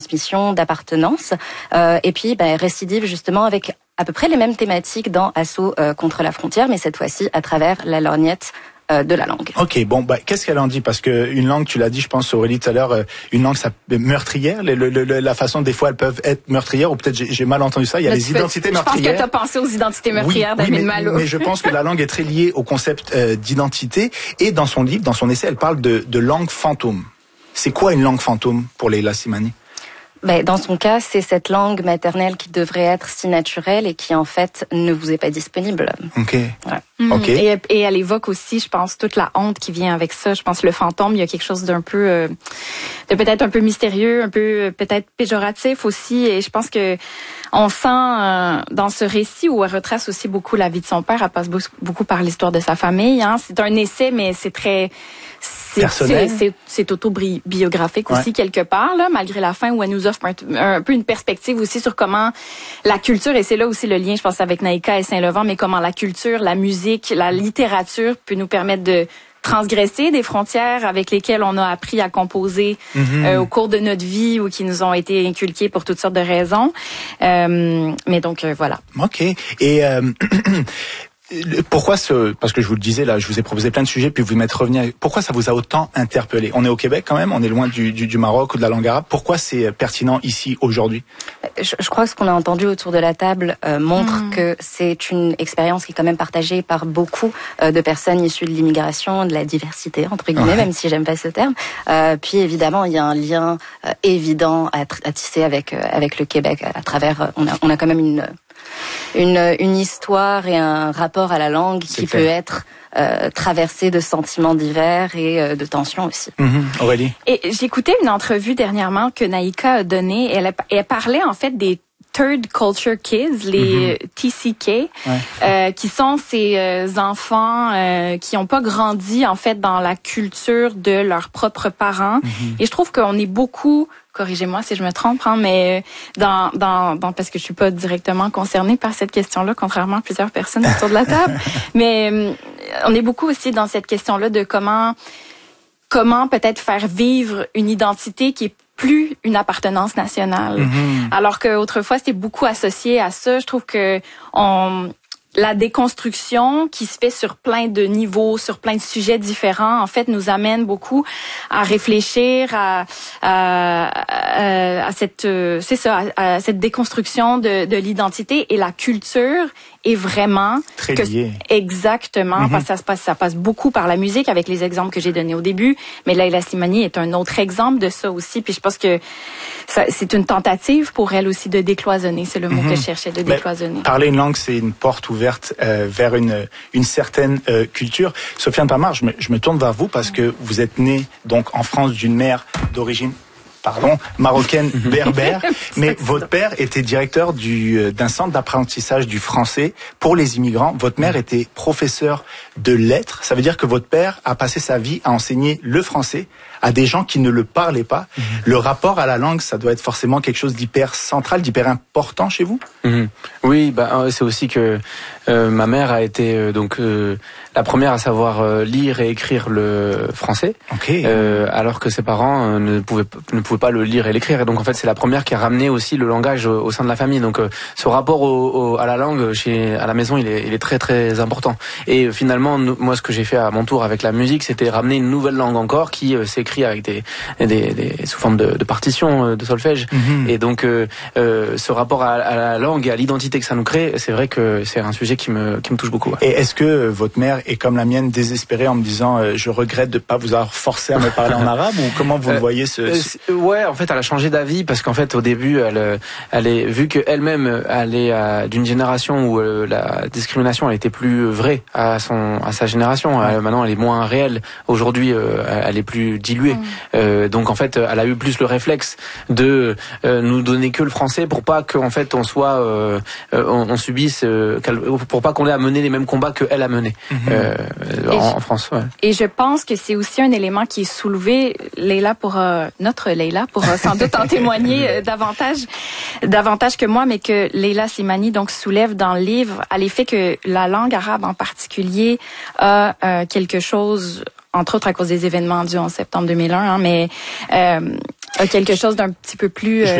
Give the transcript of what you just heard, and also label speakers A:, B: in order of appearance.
A: transmission, d'appartenance, et puis récidive justement avec à peu près les mêmes thématiques dans Assaut contre la frontière, mais cette fois-ci à travers la lorgnette de la langue.
B: Ok, bon, qu'est-ce qu'elle en dit? Parce que une langue, tu l'as dit, je pense Aurélie tout à l'heure, une langue ça meurtrière. La façon des fois elles peuvent être meurtrières, ou peut-être j'ai mal entendu ça. Il y a les identités meurtrières.
A: Je pense que tu as pensé aux identités meurtrières d'Amin Malo.
B: Mais je pense que la langue est très liée au concept d'identité. Et dans son livre, dans son essai, elle parle de langue fantôme. C'est quoi une langue fantôme pour Leila Slimani?
A: Dans son cas, c'est cette langue maternelle qui devrait être si naturelle et qui en fait ne vous est pas disponible.
B: Ok.
A: Ouais.
C: Okay. Et elle évoque aussi, je pense, toute la honte qui vient avec ça. Je pense le fantôme, il y a quelque chose d'un peu, de peut-être un peu mystérieux, un peu peut-être péjoratif aussi. Et je pense que on sent dans ce récit où elle retrace aussi beaucoup la vie de son père. Elle passe beaucoup par l'histoire de sa famille. Hein. C'est un essai, mais c'est très c'est autobiographique aussi quelque part, là, malgré la fin où elle nous offre un peu une perspective aussi sur comment la culture, et c'est là aussi le lien, je pense, avec Naïka et Saint-Laurent, mais comment la culture, la musique, la littérature peut nous permettre de transgresser des frontières avec lesquelles on a appris à composer au cours de notre vie ou qui nous ont été inculquées pour toutes sortes de raisons. Mais donc, voilà.
B: OK. Et... pourquoi parce que je vous le disais là, je vous ai proposé plein de sujets puis vous m'êtes revenu. Pourquoi ça vous a autant interpellé? On est au Québec quand même, on est loin du Maroc ou de la langue arabe. Pourquoi c'est pertinent ici aujourd'hui?
A: Je crois que ce qu'on a entendu autour de la table montre que c'est une expérience qui est quand même partagée par beaucoup de personnes issues de l'immigration, de la diversité entre guillemets, même si j'aime pas ce terme. Puis évidemment, il y a un lien évident à tisser avec le Québec à travers. On a quand même une histoire et un rapport à la langue qui peut être traversé de sentiments divers et de tensions aussi.
B: Aurélie?
C: Et j'écoutais une entrevue dernièrement que Naïka a donnée. Elle parlait en fait des Third Culture Kids, les TCK, qui sont ces enfants qui n'ont pas grandi en fait dans la culture de leurs propres parents. Et je trouve qu'on est beaucoup, corrigez-moi si je me trompe, hein, mais dans parce que je suis pas directement concernée par cette question-là, contrairement à plusieurs personnes autour de la table, mais on est beaucoup aussi dans cette question-là de comment peut-être faire vivre une identité qui est plus une appartenance nationale. Alors qu'autrefois, c'était beaucoup associé à ça. Je trouve que la déconstruction qui se fait sur plein de niveaux, sur plein de sujets différents, en fait, nous amène beaucoup à réfléchir à cette déconstruction de l'identité, et la culture est vraiment
B: très liée.
C: Exactement, parce que ça passe beaucoup par la musique avec les exemples que j'ai donnés au début, mais Leila Slimani est un autre exemple de ça aussi, puis je pense que c'est une tentative pour elle aussi de décloisonner, c'est le mot que je cherchais, de décloisonner.
B: Parler une langue, c'est une porte ouverte vers une certaine culture. Sofiane Pamar, je me tourne vers vous parce que vous êtes née donc en France d'une mère d'origine marocaine berbère, mais votre père était directeur d'un centre d'apprentissage du français pour les immigrants. Votre mère était professeure de lettres. Ça veut dire que votre père a passé sa vie à enseigner le français à des gens qui ne le parlaient pas. Le rapport à la langue, ça doit être forcément quelque chose d'hyper central, d'hyper important chez vous.
D: Oui, c'est aussi que ma mère a été la première à savoir lire et écrire le français, alors que ses parents ne pouvaient pas le lire et l'écrire. Et donc en fait, c'est la première qui a ramené aussi le langage au sein de la famille. Donc ce rapport à la langue à la maison, il est très très important. Et finalement, moi, ce que j'ai fait à mon tour avec la musique, c'était ramener une nouvelle langue encore qui s'écrit avec des sous forme de partitions de solfège. Et donc ce rapport à la langue et à l'identité que ça nous crée, c'est vrai que c'est un sujet qui me touche beaucoup.
B: Et est-ce que votre mère est comme la mienne, désespérée en me disant je regrette de pas vous avoir forcé à me parler en arabe, ou comment vous le voyez
D: Ouais, en fait, elle a changé d'avis parce qu'en fait, au début, elle est vu que elle-même, elle est d'une génération où la discrimination elle était plus vraie à sa génération. Maintenant, elle est moins réelle. Aujourd'hui, elle est plus diluée. Donc en fait, elle a eu plus le réflexe de nous donner que le français pour pas qu'en fait on soit on subisse, pour pas qu'on ait à mener les mêmes combats que elle a menés en France. Ouais.
C: Et je pense que c'est aussi un élément qui est soulevé, notre Leila pour sans doute en témoigner davantage que moi, mais que Leila Slimani donc soulève dans le livre à l'effet que la langue arabe en particulier a quelque chose, entre autres à cause des événements du 11 septembre 2001, mais a quelque chose d'un petit peu plus